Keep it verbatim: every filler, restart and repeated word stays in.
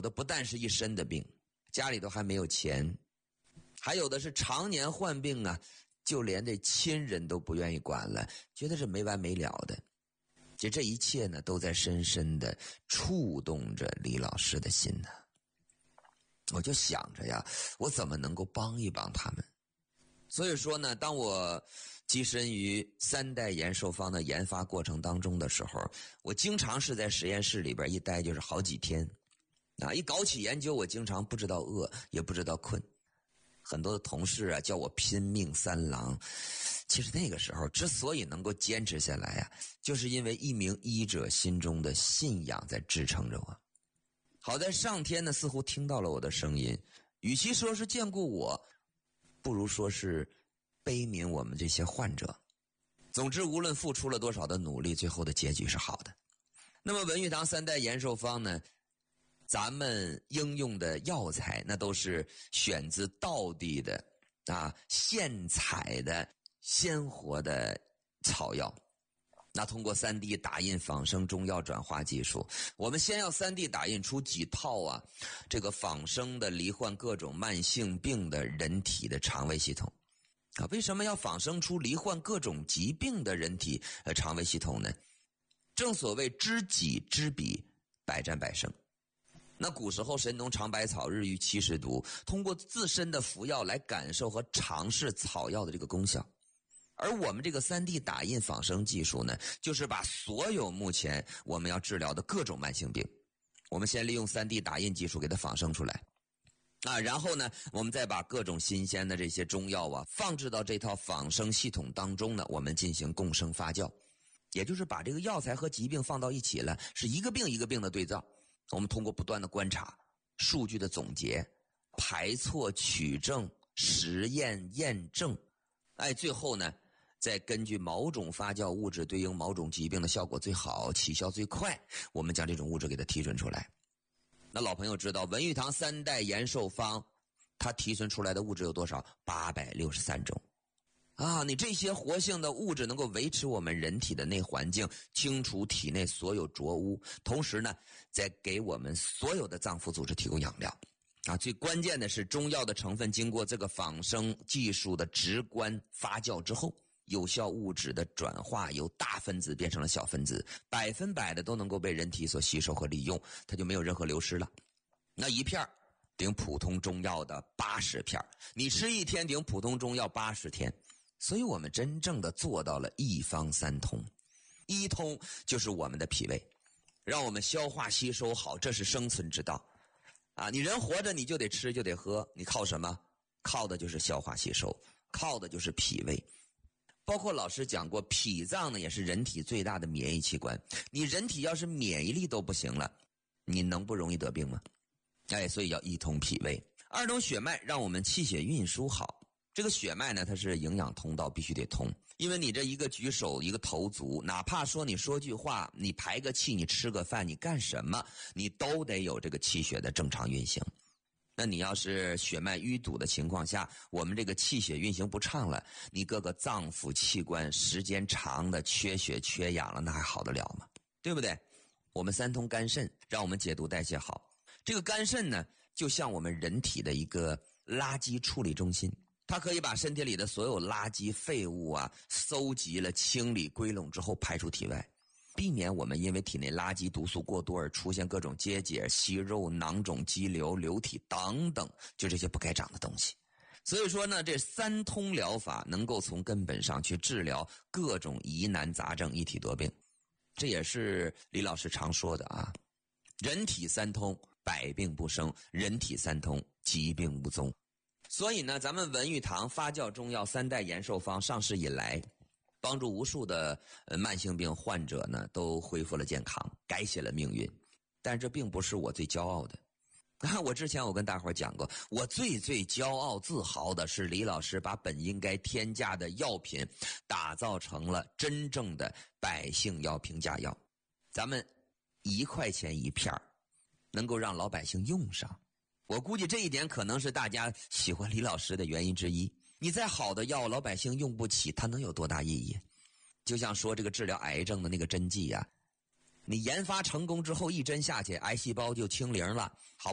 的不但是一身的病，家里头还没有钱，还有的是常年患病啊，就连这亲人都不愿意管了，觉得是没完没了的。这这一切呢，都在深深的触动着李老师的心呢。我就想着呀，我怎么能够帮一帮他们？所以说呢，当我跻身于三代延寿方的研发过程当中的时候，我经常是在实验室里边一待就是好几天啊！一搞起研究，我经常不知道饿，也不知道困。很多的同事啊叫我拼命三郎。其实那个时候之所以能够坚持下来啊，就是因为一名医者心中的信仰在支撑着我。好在上天呢似乎听到了我的声音，与其说是眷顾我，不如说是悲悯我们这些患者。总之无论付出了多少的努力，最后的结局是好的。那么文玉堂三代延寿方呢，咱们应用的药材那都是选自道地的啊现采的鲜活的草药。那通过 三 D 打印仿生中药转化技术，我们先要 三 D 打印出几套啊这个仿生的罹患各种慢性病的人体的肠胃系统啊。为什么要仿生出罹患各种疾病的人体呃肠胃系统呢？正所谓知己知彼，百战百胜。那古时候神农尝百草，日遇七十毒，通过自身的服药来感受和尝试草药的这个功效。而我们这个 三 D 打印仿生技术呢，就是把所有目前我们要治疗的各种慢性病，我们先利用 三 D 打印技术给它仿生出来啊，然后呢我们再把各种新鲜的这些中药啊放置到这套仿生系统当中呢，我们进行共生发酵，也就是把这个药材和疾病放到一起了，是一个病一个病的对照。我们通过不断的观察、数据的总结、排错取证、实验验证，哎，最后呢再根据某种发酵物质对应某种疾病的效果最好、起效最快，我们将这种物质给它提纯出来。那老朋友知道文玉堂三代延寿方它提纯出来的物质有多少？八百六十三种啊！你这些活性的物质能够维持我们人体的内环境，清除体内所有浊污，同时呢再给我们所有的脏腑组织提供养料啊！最关键的是中药的成分经过这个仿生技术的直观发酵之后，有效物质的转化由大分子变成了小分子，百分百的都能够被人体所吸收和利用，它就没有任何流失了。那一片顶普通中药的八十片，你吃一天顶普通中药八十天。所以我们真正的做到了一方三通。一通就是我们的脾胃，让我们消化吸收好，这是生存之道啊！你人活着你就得吃就得喝，你靠什么？靠的就是消化吸收，靠的就是脾胃。包括老师讲过，脾脏呢也是人体最大的免疫器官，你人体要是免疫力都不行了，你能不容易得病吗？哎，所以要一通脾胃。二通血脉，让我们气血运输好。这个血脉呢，它是营养通道，必须得通。因为你这一个举手，一个投足，哪怕说你说句话，你排个气，你吃个饭，你干什么，你都得有这个气血的正常运行。那你要是血脉淤堵的情况下，我们这个气血运行不畅了，你各个脏腑器官时间长的缺血缺氧了，那还好得了吗？对不对？我们三通肝肾，让我们解毒代谢好。这个肝肾呢，就像我们人体的一个垃圾处理中心，它可以把身体里的所有垃圾废物啊搜集了、清理归拢之后排出体外，避免我们因为体内垃圾毒素过多而出现各种结节、息肉、囊肿、肌瘤、瘤体等等，就这些不该长的东西。所以说呢，这三通疗法能够从根本上去治疗各种疑难杂症，一体多病。这也是李老师常说的啊，人体三通，百病不生；人体三通，疾病无踪。所以呢，咱们文玉堂发酵中药三代延寿方上市以来，帮助无数的呃慢性病患者呢都恢复了健康，改写了命运。但这并不是我最骄傲的。我之前我跟大伙讲过，我最最骄傲自豪的是李老师把本应该天价的药品打造成了真正的百姓药平价药。咱们一块钱一片，能够让老百姓用上。我估计这一点可能是大家喜欢李老师的原因之一。你再好的药，老百姓用不起，它能有多大意义？就像说这个治疗癌症的那个针剂啊，你研发成功之后，一针下去，癌细胞就清零了。好